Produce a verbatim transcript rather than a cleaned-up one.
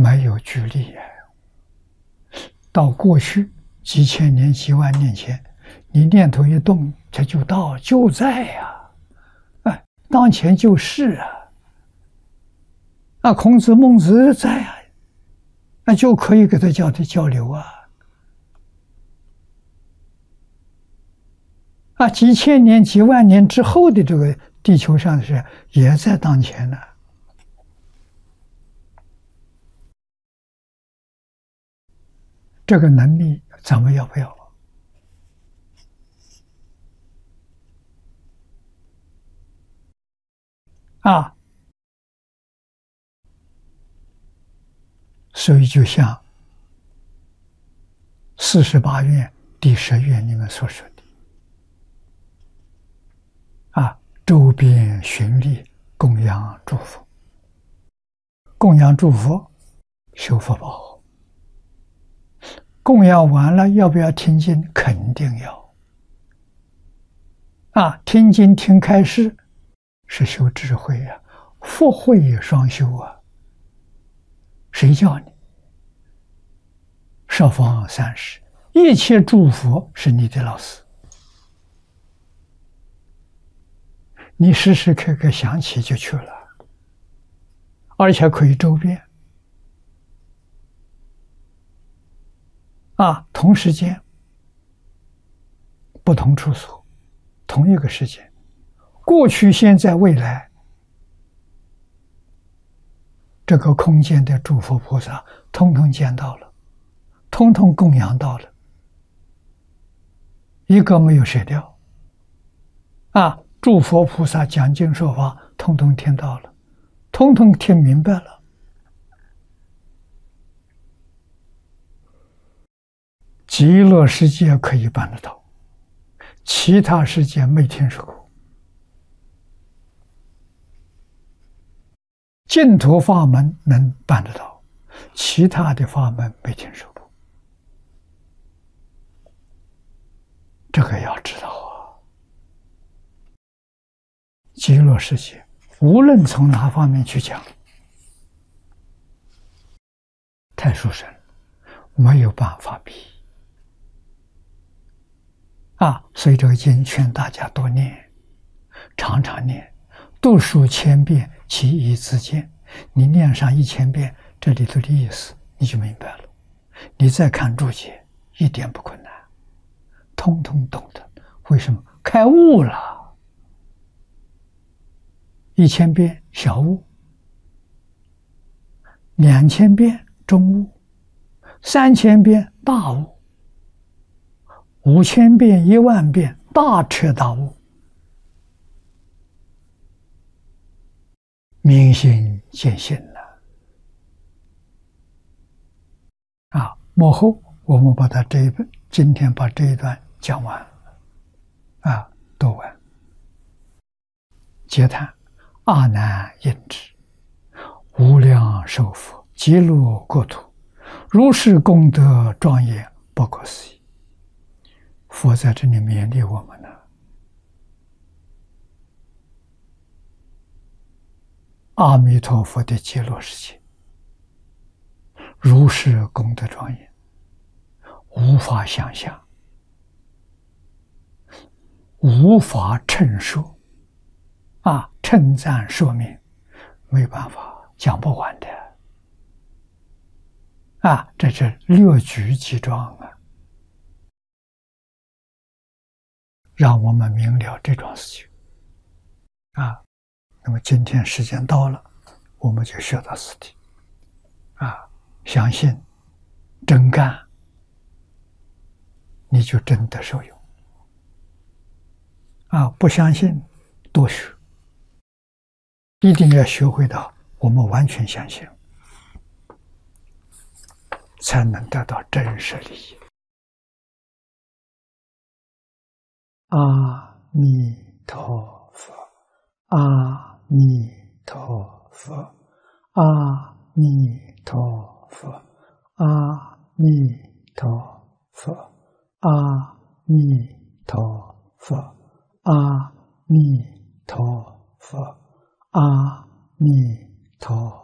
没有距离啊。到过去几千年、几万年前，你念头一动，它就到，就在呀、啊，哎，当前就是啊。啊，孔子、孟子在啊，那就可以给他交的交流啊。啊，几千年、几万年之后的这个地球上的事，也在当前呢。这个能力，咱们要不要？啊，所以就像四十八愿第十愿里面所说的。啊，周边循例供养诸佛，供养诸佛修福报，供养完了要不要听经？肯定要。啊，听经听开示是修智慧啊，福慧双修啊。谁教你？十方三世一切诸佛是你的老师。你时时刻刻想起就去了，而且可以周遍。啊，同时间，不同处所，同一个时间，过去、现在、未来，这个空间的诸佛菩萨，通通见到了，通通供养到了，一个没有舍掉。啊！诸佛菩萨讲经说法，通通听到了，通通听明白了。极乐世界可以办得到，其他世界没听说过。净土法门能办得到，其他的法门没听说过。这个要知道啊。极乐世界，无论从哪方面去讲，太殊胜，没有办法比。啊，所以这个经劝大家多念，常常念，读数千遍，其义自见。你念上一千遍，这里头的意思你就明白了。你再看注解，一点不困难，通通懂得。为什么？开悟了。一千遍小悟，两千遍中悟，三千遍大悟，五千遍一万遍大彻大悟，明心见性了。啊，幕后我们把它这一本，今天把这一段讲完，啊，读完，结谈。阿难应之，无量寿佛极乐国土，如是功德庄严不可思议。佛在这里勉励我们呢，阿弥陀佛的极乐世界，如是功德庄严，无法想象，无法陈述。啊，称赞说明，没办法讲不完的。啊，这是略举几桩啊，让我们明了这桩事情。啊，那么今天时间到了，我们就学到此地。啊，相信真干，你就真的受用。啊，不相信，多学。一定要学会到我们完全相信，才能得到真实利益。阿弥陀佛，阿弥陀佛，阿弥陀佛，阿弥陀佛，阿弥陀佛，阿弥陀佛。阿弥陀